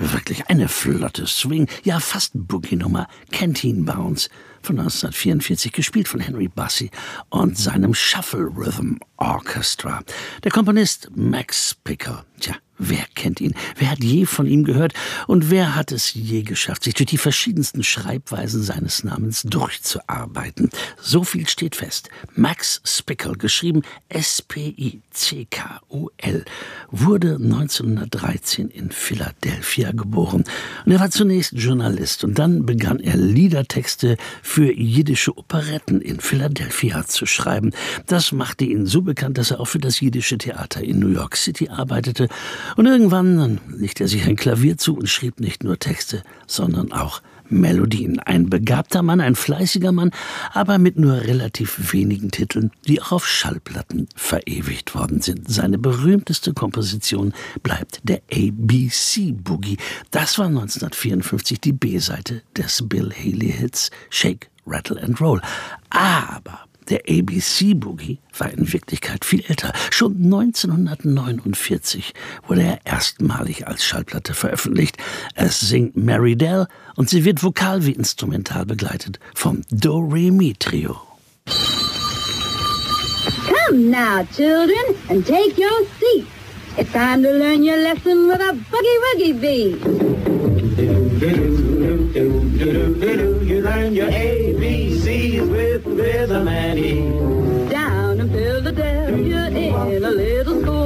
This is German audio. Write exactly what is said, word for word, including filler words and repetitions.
Wirklich eine flotte Swing, ja fast Boogie-Nummer, Canteen Bounce von neunzehnhundertvierundvierzig, gespielt von Henry Bussey und seinem Shuffle Rhythm Orchestra. Der Komponist Max Pickle, tja, wer kennt ihn? Wer hat je von ihm gehört? Und wer hat es je geschafft, sich durch die verschiedensten Schreibweisen seines Namens durchzuarbeiten? So viel steht fest. Max Spickle, geschrieben S P I C K U L, wurde neunzehnhundertdreizehn in Philadelphia geboren. Und er war zunächst Journalist und dann begann er Liedertexte für jiddische Operetten in Philadelphia zu schreiben. Das machte ihn so bekannt, dass er auch für das jiddische Theater in New York City arbeitete. Und irgendwann dann legte er sich ein Klavier zu und schrieb nicht nur Texte, sondern auch Melodien. Ein begabter Mann, ein fleißiger Mann, aber mit nur relativ wenigen Titeln, die auch auf Schallplatten verewigt worden sind. Seine berühmteste Komposition bleibt der A B C Boogie. Das war neunzehnhundertvierundfünfzig die B-Seite des Bill Haley-Hits Shake, Rattle and Roll. Aber der A B C Boogie war in Wirklichkeit viel älter. Schon neunzehnhundertneunundvierzig wurde er erstmalig als Schallplatte veröffentlicht. Es singt Mary Dell und sie wird vokal wie instrumental begleitet vom Do-Re-Mi-Trio. Come now, children, and take your seats. It's time to learn your lesson with a boogie-woogie beat. You learn your A B Cs with rhythm and ease. Down in Philadelphia in a little